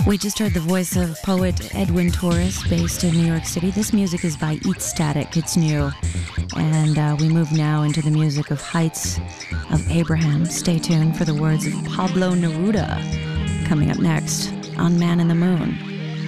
We just heard the voice of poet Edwin Torres, based in New York City. This music is by Eat Static. It's new. And we move now into the music of Heights of Abraham. Stay tuned for the words of Pablo Neruda coming up next on Man in the Moon.